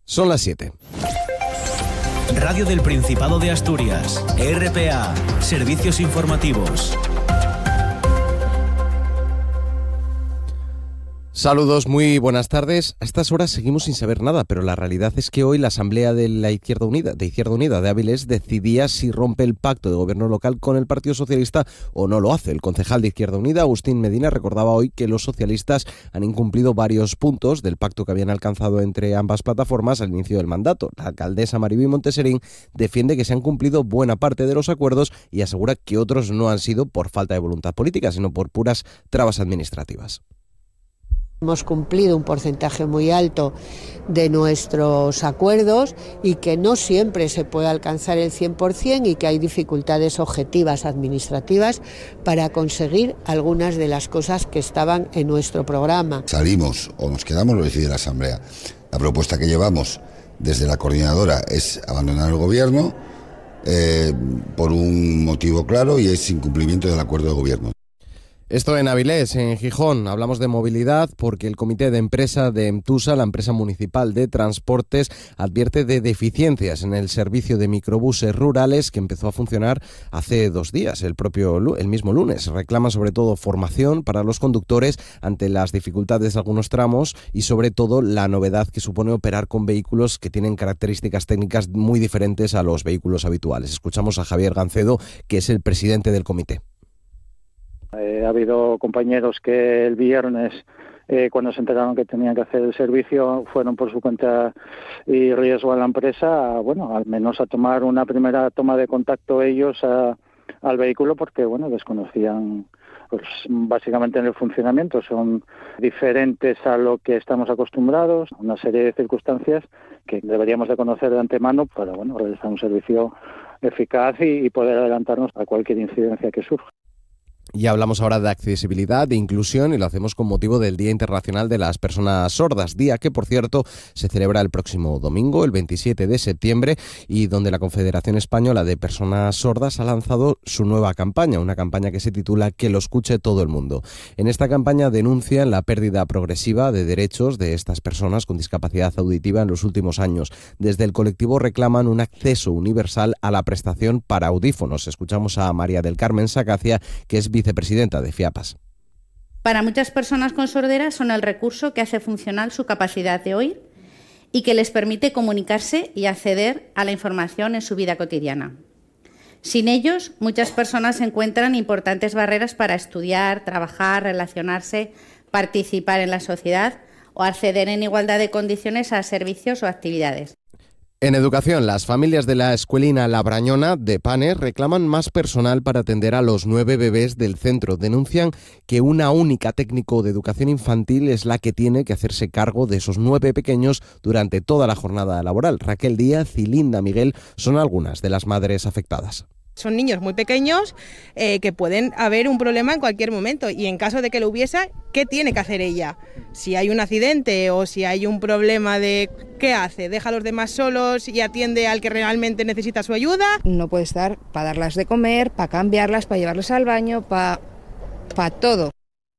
Son las 7. Radio del Principado de Asturias, RPA, Servicios Informativos. Saludos, muy buenas tardes. A estas horas seguimos sin saber nada, pero la realidad es que hoy la Asamblea de la Izquierda Unida de Avilés decidía si rompe el pacto de gobierno local con el Partido Socialista o no lo hace. El concejal de Izquierda Unida, Agustín Medina, recordaba hoy que los socialistas han incumplido varios puntos del pacto que habían alcanzado entre ambas plataformas al inicio del mandato. La alcaldesa Maribí Monteserín defiende que se han cumplido buena parte de los acuerdos y asegura que otros no han sido por falta de voluntad política, sino por puras trabas administrativas. Hemos cumplido un porcentaje muy alto de nuestros acuerdos y que no siempre se puede alcanzar el 100% y que hay dificultades objetivas administrativas para conseguir algunas de las cosas que estaban en nuestro programa. Salimos o nos quedamos, lo decide la Asamblea. La propuesta que llevamos desde la coordinadora es abandonar el gobierno por un motivo claro y es incumplimiento del acuerdo de gobierno. Esto en Avilés, en Gijón. Hablamos de movilidad porque el comité de empresa de Emtusa, la empresa municipal de transportes, advierte de deficiencias en el servicio de microbuses rurales que empezó a funcionar hace 2 días, el mismo lunes. Reclaman sobre todo formación para los conductores ante las dificultades de algunos tramos y sobre todo la novedad que supone operar con vehículos que tienen características técnicas muy diferentes a los vehículos habituales. Escuchamos a Javier Gancedo, que es el presidente del comité. Ha habido compañeros que el viernes, cuando se enteraron que tenían que hacer el servicio, fueron por su cuenta y riesgo a la empresa, al menos a tomar una primera toma de contacto ellos al vehículo porque, desconocían pues básicamente en el funcionamiento. Son diferentes a lo que estamos acostumbrados, una serie de circunstancias que deberíamos de conocer de antemano para, realizar un servicio eficaz y poder adelantarnos a cualquier incidencia que surja. Y hablamos ahora de accesibilidad, de inclusión, y lo hacemos con motivo del Día Internacional de las Personas Sordas, día que, por cierto, se celebra el próximo domingo, el 27 de septiembre, y donde la Confederación Española de Personas Sordas ha lanzado su nueva campaña, una campaña que se titula Que lo escuche todo el mundo. En esta campaña denuncian la pérdida progresiva de derechos de estas personas con discapacidad auditiva en los últimos años. Desde el colectivo reclaman un acceso universal a la prestación para audífonos. Escuchamos a María del Carmen Sacacia, que es vicepresidenta de FIAPAS. Para muchas personas con sordera son el recurso que hace funcional su capacidad de oír y que les permite comunicarse y acceder a la información en su vida cotidiana. Sin ellos, muchas personas encuentran importantes barreras para estudiar, trabajar, relacionarse, participar en la sociedad o acceder en igualdad de condiciones a servicios o actividades. En educación, las familias de la escuelina La Brañona de Panes reclaman más personal para atender a los 9 bebés del centro. Denuncian que una única técnico de educación infantil es la que tiene que hacerse cargo de esos 9 pequeños durante toda la jornada laboral. Raquel Díaz y Linda Miguel son algunas de las madres afectadas. Son niños muy pequeños que pueden haber un problema en cualquier momento y en caso de que lo hubiese, ¿qué tiene que hacer ella? Si hay un accidente o si hay un problema ¿qué hace? ¿Deja a los demás solos y atiende al que realmente necesita su ayuda? No puede estar para darlas de comer, para cambiarlas, para llevarlas al baño, para todo.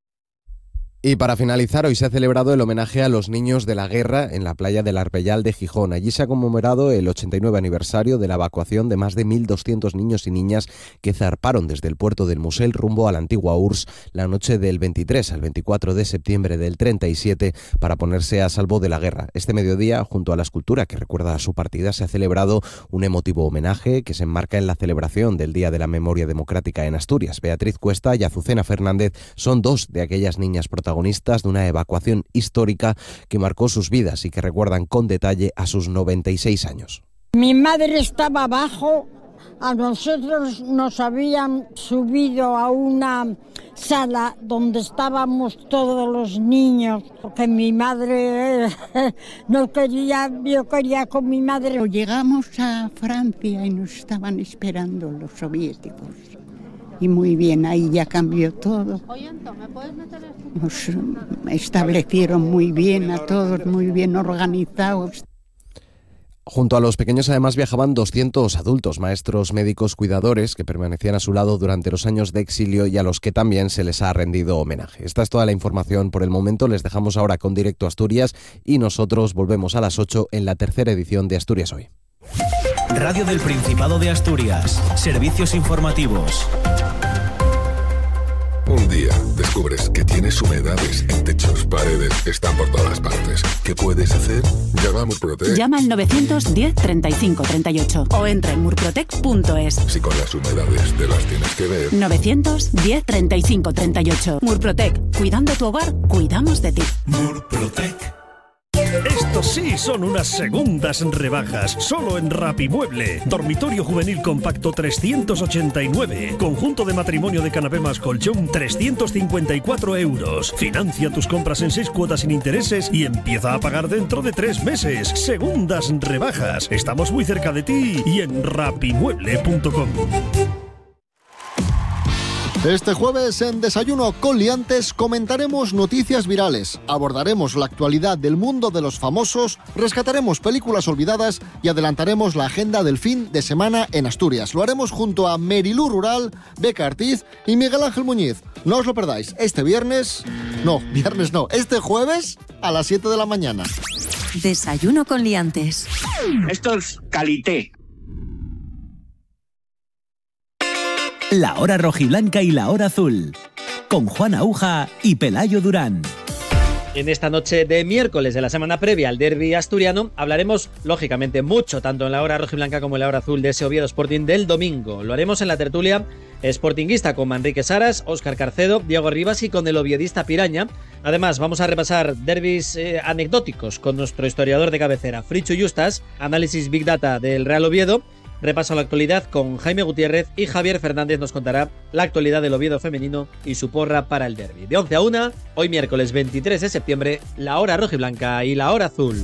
Y para finalizar, hoy se ha celebrado el homenaje a los niños de la guerra en la playa del Arpellal de Gijón. Allí se ha conmemorado el 89 aniversario de la evacuación de más de 1.200 niños y niñas que zarparon desde el puerto del Musel rumbo a la antigua URSS la noche del 23 al 24 de septiembre del 37 para ponerse a salvo de la guerra. Este mediodía, junto a la escultura que recuerda a su partida, se ha celebrado un emotivo homenaje que se enmarca en la celebración del Día de la Memoria Democrática en Asturias. Beatriz Cuesta y Azucena Fernández son 2 de aquellas niñas protagonistas de una evacuación histórica que marcó sus vidas y que recuerdan con detalle a sus 96 años. Mi madre estaba abajo, a nosotros nos habían subido a una sala donde estábamos todos los niños, porque mi madre no quería, yo quería con mi madre. Llegamos a Francia y nos estaban esperando los soviéticos. Y muy bien, ahí ya cambió todo. Nos establecieron muy bien a todos, muy bien organizados. Junto a los pequeños además viajaban 200 adultos, maestros, médicos, cuidadores que permanecían a su lado durante los años de exilio y a los que también se les ha rendido homenaje. Esta es toda la información por el momento. Les dejamos ahora con Directo Asturias y nosotros volvemos a las 8 en la tercera edición de Asturias Hoy. Radio del Principado de Asturias. Servicios informativos. Un día descubres que tienes humedades en techos, paredes, están por todas partes. ¿Qué puedes hacer? Llama a Murprotec. Llama al 910 35 38 o entra en murprotec.es. Si con las humedades te las tienes que ver. 910 35 38. Murprotec. Cuidando tu hogar, cuidamos de ti. Murprotec. Estos sí son unas segundas rebajas, solo en Rapimueble. Dormitorio juvenil compacto 389. Conjunto de matrimonio de canapé más colchón 354 euros. Financia tus compras en 6 cuotas sin intereses y empieza a pagar dentro de 3 meses. Segundas rebajas. Estamos muy cerca de ti y en rapimueble.com. Este jueves en Desayuno con Liantes comentaremos noticias virales, abordaremos la actualidad del mundo de los famosos, rescataremos películas olvidadas y adelantaremos la agenda del fin de semana en Asturias. Lo haremos junto a Merilú Rural, Beca Artiz y Miguel Ángel Muñiz. No os lo perdáis, este jueves a las 7 de la mañana. Desayuno con Liantes. Esto es calité. La hora rojiblanca y la hora azul, con Juan Aúja y Pelayo Durán. En esta noche de miércoles de la semana previa al derbi asturiano hablaremos, lógicamente, mucho, tanto en la hora rojiblanca como en la hora azul, de ese Oviedo Sporting del domingo. Lo haremos en la tertulia sportinguista con Manrique Saras, Óscar Carcedo, Diego Rivas y con el oviedista Piraña. Además, vamos a repasar derbis anecdóticos con nuestro historiador de cabecera, Fricho Justas, análisis Big Data del Real Oviedo. Repaso a la actualidad con Jaime Gutiérrez y Javier Fernández nos contará la actualidad del Oviedo femenino y su porra para el derbi. De 11 a 1, hoy miércoles 23 de septiembre, la hora rojiblanca y la hora azul.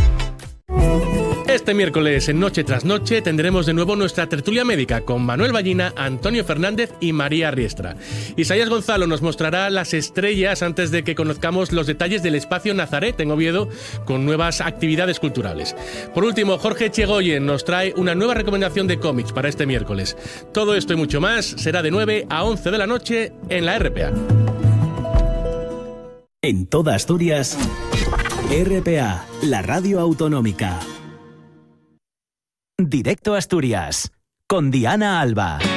Este miércoles, en Noche tras Noche, tendremos de nuevo nuestra tertulia médica con Manuel Ballina, Antonio Fernández y María Riestra. Isaías Gonzalo nos mostrará las estrellas antes de que conozcamos los detalles del espacio Nazaret en Oviedo con nuevas actividades culturales. Por último, Jorge Chegoyen nos trae una nueva recomendación de cómics para este miércoles. Todo esto y mucho más será de 9 a 11 de la noche en la RPA. En toda Asturias, RPA, la radio autonómica. Directo Asturias, con Diana Alba.